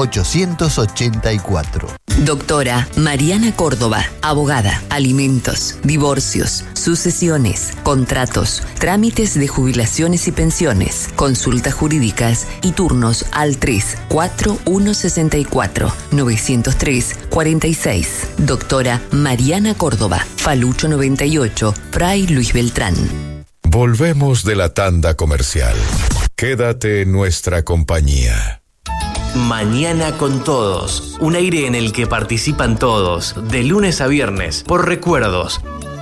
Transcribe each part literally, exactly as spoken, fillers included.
ochocientos ochenta y cuatro. Doctora Mariana Córdoba, abogada, alimentos, divorcios, sucesiones, contratos, trámites de jubilaciones y pensiones, consultas jurídicas y turnos al tres cuatro uno seis cuatro nueve cero tres cuatro seis. Doctora Mariana Córdoba, Falucho noventa y ocho, Fray Luis Beltrán. Volvemos de la tanda comercial. Quédate en nuestra compañía. Mañana con todos, un aire en el que participan todos, de lunes a viernes, por Recuerdos.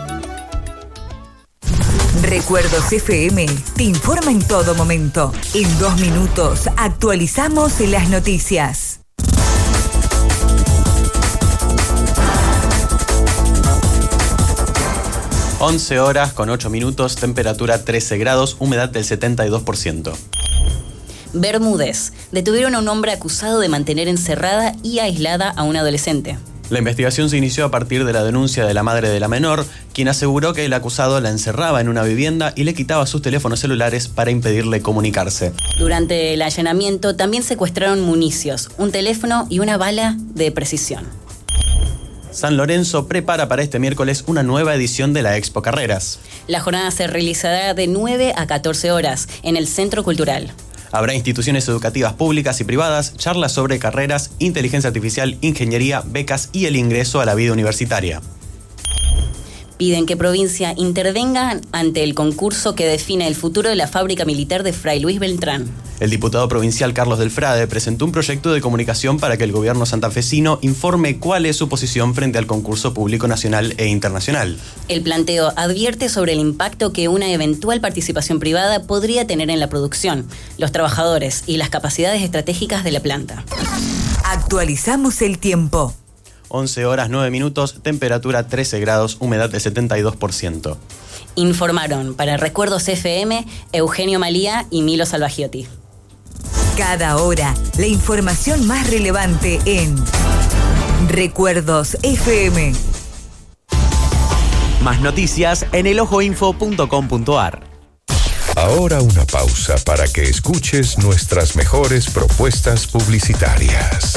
Recuerdos F M te informa en todo momento. En dos minutos actualizamos las noticias. once horas con ocho minutos, temperatura trece grados, humedad del setenta y dos por ciento. Bermúdez. Detuvieron a un hombre acusado de mantener encerrada y aislada a una adolescente. La investigación se inició a partir de la denuncia de la madre de la menor, quien aseguró que el acusado la encerraba en una vivienda y le quitaba sus teléfonos celulares para impedirle comunicarse. Durante el allanamiento también secuestraron municios, un teléfono y una bala de precisión. San Lorenzo prepara para este miércoles una nueva edición de la Expo Carreras. La jornada se realizará de nueve a catorce horas en el Centro Cultural. Habrá instituciones educativas públicas y privadas, charlas sobre carreras, inteligencia artificial, ingeniería, becas y el ingreso a la vida universitaria. Piden que provincia intervenga ante el concurso que define el futuro de la fábrica militar de Fray Luis Beltrán. El diputado provincial Carlos Delfrade presentó un proyecto de comunicación para que el gobierno santafesino informe cuál es su posición frente al concurso público nacional e internacional. El planteo advierte sobre el impacto que una eventual participación privada podría tener en la producción, los trabajadores y las capacidades estratégicas de la planta. Actualizamos el tiempo. once horas nueve minutos, temperatura trece grados, humedad del setenta y dos por ciento. Informaron para Recuerdos F M Eugenio Malía y Milo Salvagiotti. Cada hora, la información más relevante en Recuerdos F M. Más noticias en el ojo info punto com punto a r. Ahora una pausa para que escuches nuestras mejores propuestas publicitarias.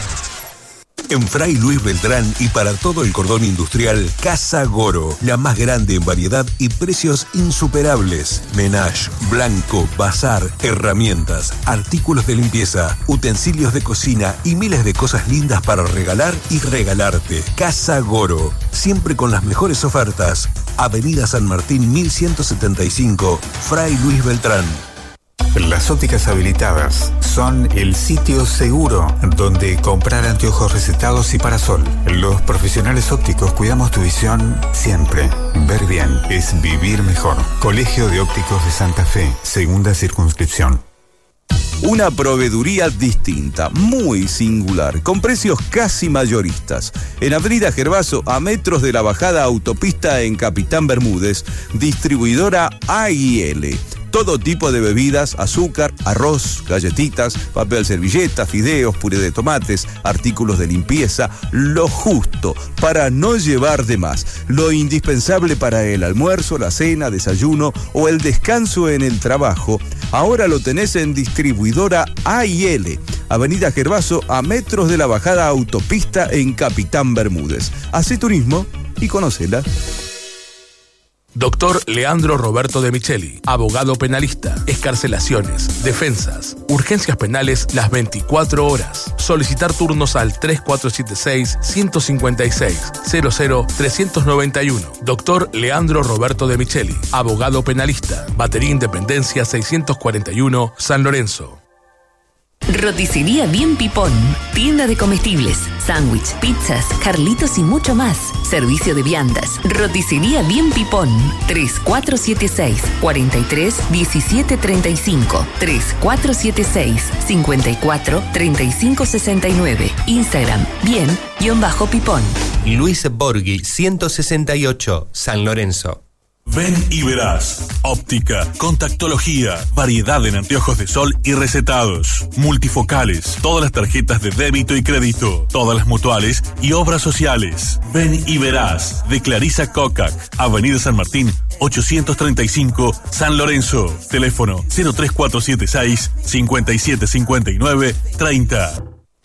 En Fray Luis Beltrán y para todo el cordón industrial, Casa Goro, la más grande en variedad y precios insuperables. Menage, blanco, bazar, herramientas, artículos de limpieza, utensilios de cocina y miles de cosas lindas para regalar y regalarte. Casa Goro, siempre con las mejores ofertas. Avenida San Martín mil ciento setenta y cinco, Fray Luis Beltrán. Las ópticas habilitadas son el sitio seguro donde comprar anteojos recetados y parasol. Los profesionales ópticos cuidamos tu visión siempre. Ver bien es vivir mejor. Colegio de Ópticos de Santa Fe, segunda circunscripción. Una proveeduría distinta, muy singular, con precios casi mayoristas. En Avenida Gervaso, a metros de la bajada autopista en Capitán Bermúdez, distribuidora A y L. Todo tipo de bebidas, azúcar, arroz, galletitas, papel servilleta, fideos, puré de tomates, artículos de limpieza, lo justo para no llevar de más. Lo indispensable para el almuerzo, la cena, desayuno o el descanso en el trabajo. Ahora lo tenés en distribuidora A y L. Avenida Gervaso, a metros de la bajada autopista en Capitán Bermúdez. Hacé turismo y conócela. Doctor Leandro Roberto de Micheli, abogado penalista, escarcelaciones, defensas, urgencias penales las veinticuatro horas. Solicitar turnos al tres cuatro siete seis, uno cinco seis, cero cero tres nueve uno. Doctor Leandro Roberto de Micheli, abogado penalista, Batería Independencia seiscientos cuarenta y uno, San Lorenzo. Roticería Bien Pipón, tienda de comestibles, sándwich, pizzas, Carlitos y mucho más. Servicio de viandas. Roticería Bien Pipón, tres cuatro siete seis, cuatro tres, uno siete tres cinco, tres cuatro siete seis, cinco cuatro, tres cinco seis nueve. Instagram, bien-pipón. Luis Borghi, ciento sesenta y ocho, San Lorenzo. Ven y verás. Óptica, contactología, variedad en anteojos de sol y recetados, multifocales, todas las tarjetas de débito y crédito, todas las mutuales y obras sociales. Ven y verás. De Clarisa Cocac, Avenida San Martín, ochocientos treinta y cinco, San Lorenzo. Teléfono cero tres cuatro siete seis, cinco siete cinco nueve, treinta.